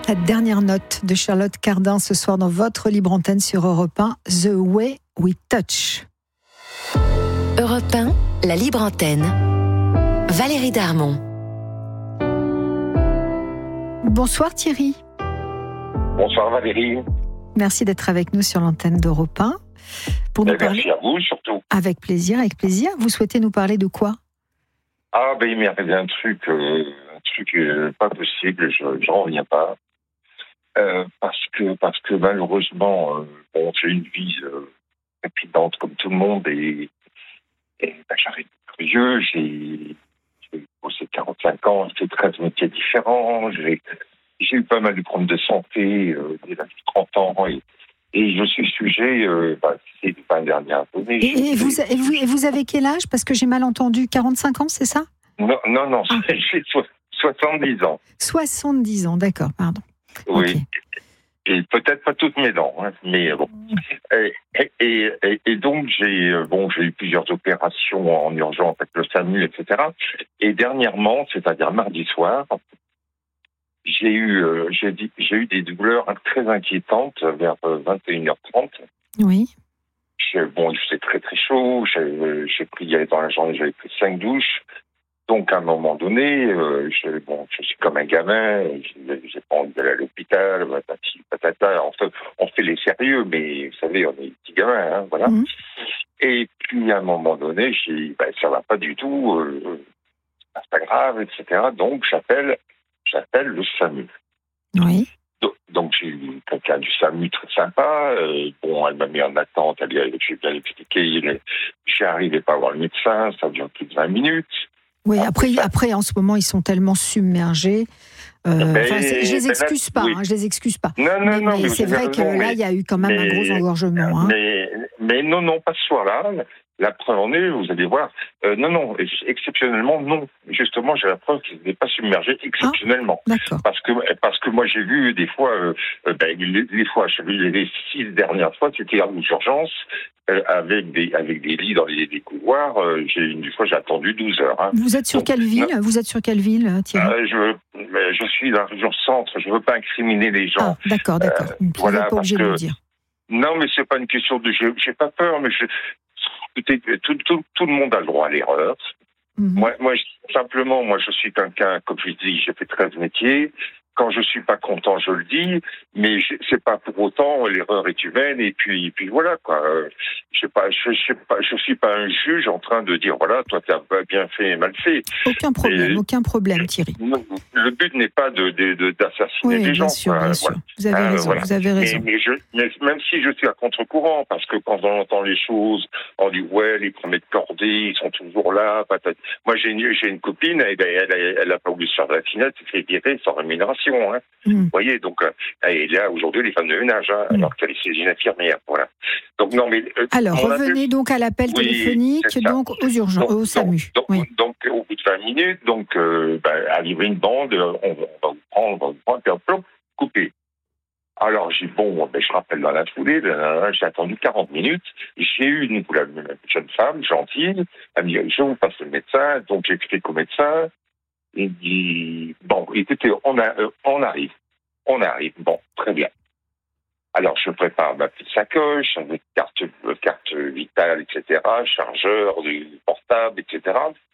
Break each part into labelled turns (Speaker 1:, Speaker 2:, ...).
Speaker 1: ta dernière note de Charlotte Cardin ce soir dans votre libre antenne sur Europe 1, The Way We Touch.
Speaker 2: Europe 1, la libre antenne. Valérie Darmon.
Speaker 1: Bonsoir Thierry.
Speaker 3: Bonsoir Valérie.
Speaker 1: Merci d'être avec nous sur l'antenne d'Europe 1. Pour nous parler...
Speaker 3: Merci à vous surtout.
Speaker 1: Avec plaisir, avec plaisir. Vous souhaitez nous parler de quoi ?
Speaker 3: Ah ben il m'est arrivé un truc pas possible, j'en reviens pas. Parce que malheureusement, j'ai une vie trépidante comme tout le monde et j'arrive plus vieux, j'ai bossé 45 ans, j'ai fait 13 métiers différents, j'ai eu pas mal de problèmes de santé dès l'âge de 30 ans et je suis sujet, ces 20 dernières années.
Speaker 1: Et vous avez quel âge ? Parce que j'ai mal entendu, 45 ans, c'est ça ?
Speaker 3: Non, j'ai 70 ans.
Speaker 1: 70 ans, d'accord, pardon.
Speaker 3: Oui.
Speaker 1: Okay.
Speaker 3: Et peut-être pas toutes mes dents, hein, mais bon. Et donc j'ai eu plusieurs opérations en urgence avec le SAMU, etc. Et dernièrement, c'est-à-dire mardi soir, j'ai eu des douleurs très inquiétantes vers 21h30.
Speaker 1: Oui.
Speaker 3: Il faisait très très chaud. J'ai pris dans la journée, j'avais pris 5 douches. Donc, à un moment donné, je suis comme un gamin, j'ai pas envie d'aller à l'hôpital, patata. On fait les sérieux, mais vous savez, on est des petits gamins, hein, voilà. Mmh. Et puis, à un moment donné, j'ai dit, ça va pas du tout, c'est pas grave, etc. Donc, j'appelle le SAMU.
Speaker 1: Oui.
Speaker 3: Donc, j'ai eu quelqu'un du SAMU très sympa. Elle m'a mis en attente, j'ai bien expliqué, j'arrivais pas à voir le médecin, ça dure plus de 20 minutes.
Speaker 1: Oui, après, en ce moment, ils sont tellement submergés. Je les excuse pas, oui. Je les excuse pas.
Speaker 3: Non,
Speaker 1: mais c'est vrai que là, il y a eu quand même un gros engorgement.
Speaker 3: Mais non, pas ce soir-là. La preuve en est, vous allez voir. Exceptionnellement, non. Justement, j'ai la preuve qu'ils n'étaient pas submergés exceptionnellement.
Speaker 1: D'accord.
Speaker 3: Parce que moi, j'ai vu des fois, j'ai vu les 6 dernières fois, c'était aux urgences, avec des lits dans les couloirs. Une fois, j'ai attendu 12 heures. Hein.
Speaker 1: Vous êtes sur quelle ville ? Thierry ?
Speaker 3: Je suis dans la région centre. Je ne veux pas incriminer les gens.
Speaker 1: Ah, d'accord. Vous n'êtes pas obligé de le dire.
Speaker 3: Non, mais c'est pas une question de. J'ai pas peur, mais tout le monde a le droit à l'erreur. Mm-hmm. Moi, je suis quelqu'un, comme je dis, j'ai fait 13 métiers. Quand je suis pas content, je le dis, mais c'est pas pour autant l'erreur est humaine et puis voilà quoi. Je suis pas un juge en train de dire voilà, toi tu as bien fait et mal fait.
Speaker 1: Aucun problème, Thierry.
Speaker 3: Le but n'est pas d'assassiner les gens.
Speaker 1: Bien sûr. Vous avez raison. Vous avez raison.
Speaker 3: Mais même si je suis à contre-courant, parce que quand on entend les choses, on dit les premiers de cordée, ils sont toujours là. Moi j'ai une copine, elle a pas voulu se faire vacciner, elle s'est fait virer sans rémunération. Hein. Vous voyez, donc, et là, aujourd'hui, les femmes de ménage, alors qu'elle est une infirmière, voilà. Donc, non, mais.
Speaker 1: Alors, revenez donc à l'appel téléphonique, donc aux urgences, au SAMU.
Speaker 3: Donc, au bout de 20 minutes, arrive une bande, on va vous prendre, puis hop, couper. Alors, j'ai je rappelle dans la foulée, j'ai attendu 40 minutes, j'ai eu une jeune femme gentille, elle me dit, je vous passe le médecin, donc j'ai expliqué au médecin. Il dit, écoutez, on arrive, très bien. Alors, je prépare ma petite sacoche, avec carte vitale, etc., chargeur, portable, etc.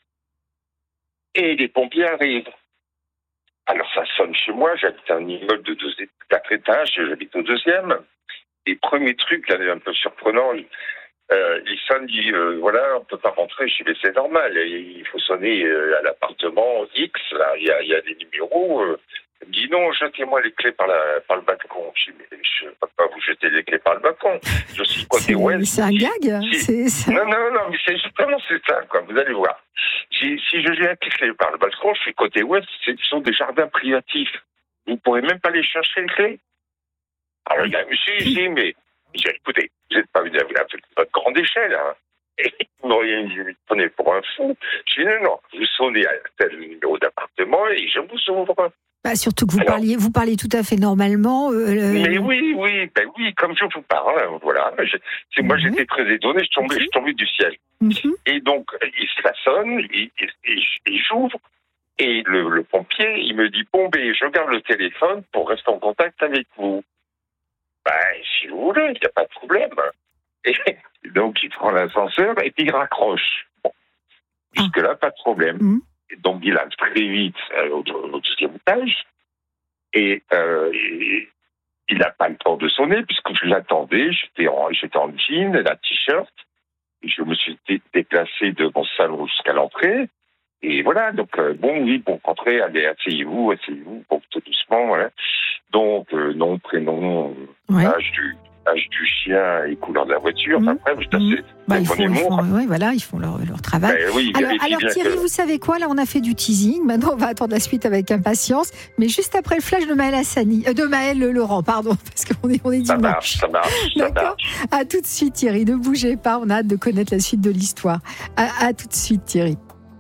Speaker 3: Et les pompiers arrivent. Alors, ça sonne chez moi, j'habite un immeuble de 4 étages, j'habite au 2e. Les premiers trucs, là, un peu surprenants, il sonne, dit on peut pas rentrer. Je dis mais c'est normal, il faut sonner à l'appartement X. Là, il y a des numéros. Il me dit non, jetez-moi les clés par le balcon. Je dis mais je peux pas vous jeter les clés par le balcon. Je suis côté ouest.
Speaker 1: C'est un gag.
Speaker 3: Non, mais c'est justement c'est ça quoi. Vous allez voir. Si je jette les clés par le balcon, je suis côté ouest. Ce sont des jardins privatifs. Vous pourrez même pas les chercher les clés. Alors il y a si mais. J'ai dit, écoutez, vous n'êtes pas venu à votre grande échelle, hein. Et vous me prenez pour un fou. J'ai dit, non, vous sonnez à tel numéro d'appartement et je vous ouvre.
Speaker 1: Surtout que vous parliez tout à fait normalement.
Speaker 3: Mais oui, comme je vous parle, voilà. Moi, j'étais très étonné, je tombais du ciel. Mm-hmm. Et donc, il se la sonne, et j'ouvre. Et le pompier, il me dit, bon, je garde le téléphone pour rester en contact avec vous. Si vous voulez, il n'y a pas de problème. Et donc, il prend l'ascenseur et puis il raccroche. Bon. Jusque-là, pas de problème. Et donc, il arrive très vite au deuxième étage. Et il n'a pas le temps de sonner, puisque je l'attendais. J'étais en jean, la t-shirt. Et je me suis déplacé de mon salon jusqu'à l'entrée. Et voilà, donc, pour rentrer, allez, asseyez-vous, bon, tout doucement, voilà. Donc, nom, prénom, âge du chien et couleur de la voiture. Après,
Speaker 1: ils font leur travail. Alors Thierry, vous savez quoi? Là, on a fait du teasing. Maintenant, on va attendre la suite avec impatience. Mais juste après le flash de Maël Hassani, de Maël Laurent, pardon, parce qu'on est dimanche.
Speaker 3: Ça marche.
Speaker 1: D'accord. À tout de suite, Thierry. Ne bougez pas. On a hâte de connaître la suite de l'histoire. À tout de suite, Thierry.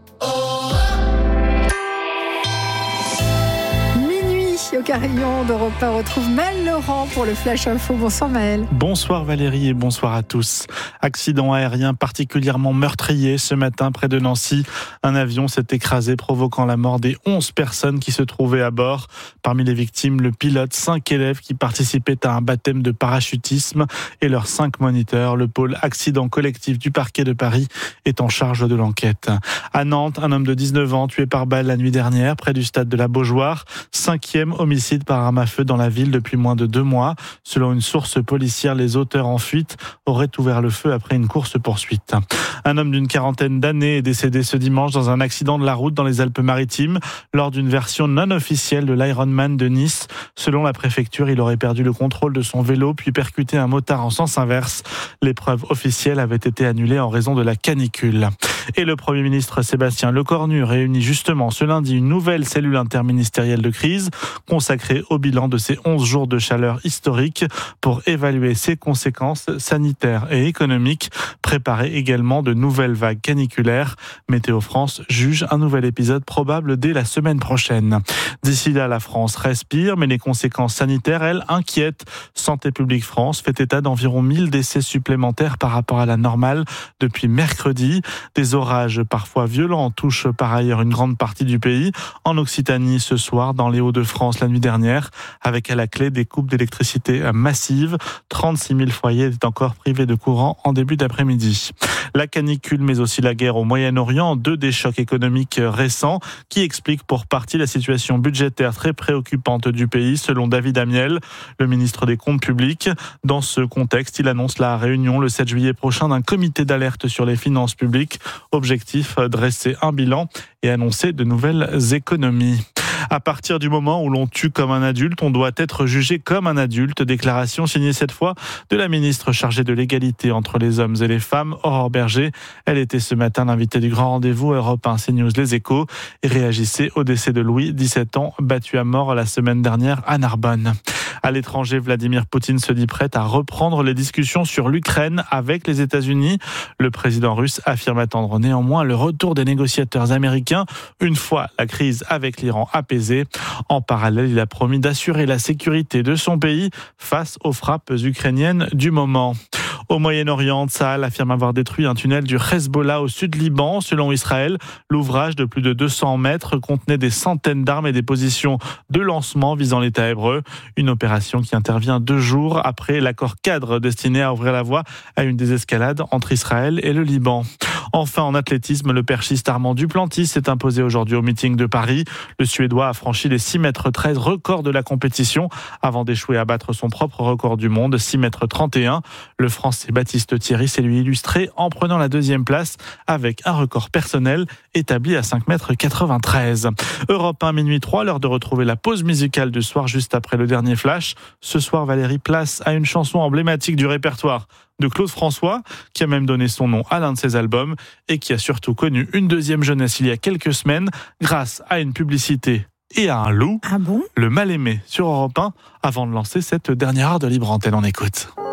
Speaker 1: Au Carillon d'Europe 1, on retrouve Maël Laurent pour le Flash Info. Bonsoir Maël.
Speaker 4: Bonsoir Valérie et bonsoir à tous. Accident aérien particulièrement meurtrier ce matin près de Nancy. Un avion s'est écrasé provoquant la mort des 11 personnes qui se trouvaient à bord. Parmi les victimes, le pilote, 5 élèves qui participaient à un baptême de parachutisme et leurs 5 moniteurs. Le pôle accident collectif du parquet de Paris est en charge de l'enquête. À Nantes, un homme de 19 ans tué par balle la nuit dernière près du stade de la Beaujoire. 5e homicide par arme à feu dans la ville depuis moins de 2 mois. Selon une source policière, les auteurs en fuite auraient ouvert le feu après une course-poursuite. Un homme d'une quarantaine d'années est décédé ce dimanche dans un accident de la route dans les Alpes-Maritimes lors d'une version non officielle de l'Ironman de Nice. Selon la préfecture, il aurait perdu le contrôle de son vélo puis percuté un motard en sens inverse. L'épreuve officielle avait été annulée en raison de la canicule. Et le Premier ministre Sébastien Lecornu réunit justement ce lundi une nouvelle cellule interministérielle de crise consacrée au bilan de ces 11 jours de chaleur historique pour évaluer ses conséquences sanitaires et économiques, préparer également de nouvelles vagues caniculaires. Météo France juge un nouvel épisode probable dès la semaine prochaine. D'ici là, la France respire, mais les conséquences sanitaires, elles, inquiètent. Santé publique France fait état d'environ 1000 décès supplémentaires par rapport à la normale depuis mercredi. Des orages parfois violents touchent par ailleurs une grande partie du pays. En Occitanie ce soir, dans les Hauts-de-France la nuit dernière, avec à la clé des coupes d'électricité massives. 36 000 foyers étaient encore privés de courant en début d'après-midi. La canicule, mais aussi la guerre au Moyen-Orient, 2 des chocs économiques récents qui expliquent pour partie la situation budgétaire très préoccupante du pays, selon David Amiel, le ministre des Comptes publics. Dans ce contexte, il annonce la réunion le 7 juillet prochain d'un comité d'alerte sur les finances publiques. Objectif, dresser un bilan et annoncer de nouvelles économies. À partir du moment où l'on tue comme un adulte, on doit être jugé comme un adulte. Déclaration signée cette fois de la ministre chargée de l'égalité entre les hommes et les femmes, Aurore Berger. Elle était ce matin l'invitée du grand rendez-vous Europe 1 CNews Les Échos et réagissait au décès de Louis, 17 ans, battu à mort la semaine dernière à Narbonne. À l'étranger, Vladimir Poutine se dit prêt à reprendre les discussions sur l'Ukraine avec les États-Unis. Le président russe affirme attendre néanmoins le retour des négociateurs américains une fois la crise avec l'Iran apaisée. En parallèle, il a promis d'assurer la sécurité de son pays face aux frappes ukrainiennes du moment. Au Moyen-Orient, Tsahal affirme avoir détruit un tunnel du Hezbollah au sud Liban. Selon Israël, l'ouvrage de plus de 200 mètres contenait des centaines d'armes et des positions de lancement visant l'État hébreu. Une opération qui intervient 2 jours après l'accord cadre destiné à ouvrir la voie à une désescalade entre Israël et le Liban. Enfin, en athlétisme, le perchiste Armand Duplantis s'est imposé aujourd'hui au meeting de Paris. Le Suédois a franchi les 6,13 m, record de la compétition, avant d'échouer à battre son propre record du monde, 6,31 m. Le Français Baptiste Thierry s'est lui illustré en prenant la 2e place avec un record personnel établi à 5,93 m. Europe 1, minuit 3, l'heure de retrouver la pause musicale du soir juste après le dernier flash. Ce soir, Valérie, place à une chanson emblématique du répertoire de Claude François, qui a même donné son nom à l'un de ses albums et qui a surtout connu une 2e jeunesse il y a quelques semaines grâce à une publicité et à un loup.
Speaker 1: Ah bon ?
Speaker 4: Le Mal-Aimé sur Europe 1, avant de lancer cette dernière heure de libre antenne. On écoute.